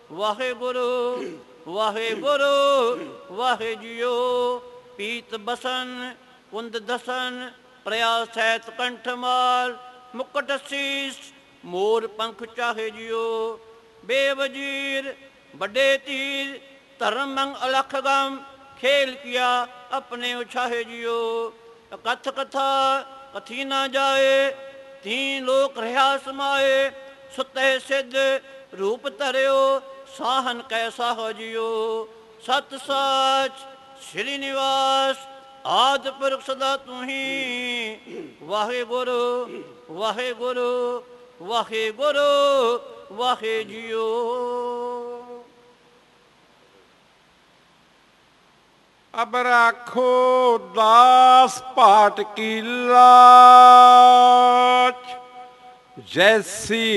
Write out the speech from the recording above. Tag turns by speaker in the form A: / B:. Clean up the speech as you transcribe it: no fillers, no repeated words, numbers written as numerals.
A: Waheguru Waheguru ਵਾਹਿ JIO. ਪੀਤ ਬਸਨ ਕੁੰਦ ਦਸਨ ਪ੍ਰਿਆ ਸਹਿਤ ਕੰਠਮਾਲ ਮੁਕਟ ਸੀਸ ਮੋਰ ਪੰਖ ਚਾਹੇ ਜਿਓ। ਬੇਵਜੀਰ ਵੱਡੇ ਤੀਰ ਧਰਮ ਮੰਗ ਅਲਖ ਗਮ ਖੇਲ ਕੀਆ ਆਪਣੇ ਉਛਾਹੇ ਜਿਓ। ਕਥ ਕਥਾ ਕਥੀ ਨਾ ਜਾਏ ਤੀ ਲੋਕ ਰਹਾ ਸਮਾਏ। ਸੁਤੇ ਸਿੱਧ ਰੂਪ ਧਰਿਓ ਸਾਹਨ ਕੈਸਾ ਹੋ ਜਿਓ। ਸਤ ਸਾਚ ਸ਼੍ਰੀ ਨਿਵਾਸ ਆਦਿ ਪੁਰਖ ਸਦਾ ਤੂੰ ਹੀ। ਵਾਹਿਗੁਰੂ ਵਾਹਿਗੁਰੂ ਵਾਹਿਗੁਰੂ ਵਾਹਿ ਜੀਓ।
B: ਅਬ ਰਾਖੋ ਦਾਸ ਪਾਟ ਕੀ ਲਾਜ। ਜੈਸੀ